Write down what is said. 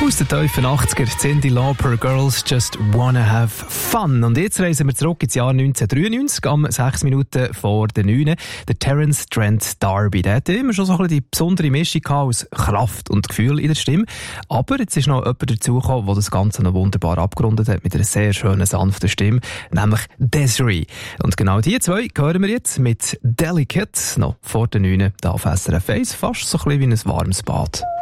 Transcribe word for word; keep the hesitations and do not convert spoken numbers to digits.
Aus den tiefen achtziger, Cyndi Lauper, Girls Just Wanna Have Fun. Und jetzt reisen wir zurück ins Jahr neunzehnhundertdreiundneunzig, am sechs Minuten vor der neun. Der Terence Trent D'Arby, der hatte immer schon so ein bisschen die besondere Mischung aus Kraft und Gefühl in der Stimme. Aber jetzt ist noch jemand dazugekommen, der das Ganze noch wunderbar abgerundet hat mit einer sehr schönen, sanften Stimme, nämlich Desiree. Und genau die zwei hören wir jetzt mit Delicate, noch vor der neun, da auf S R F eins, fast so ein bisschen wie ein warmes Bad.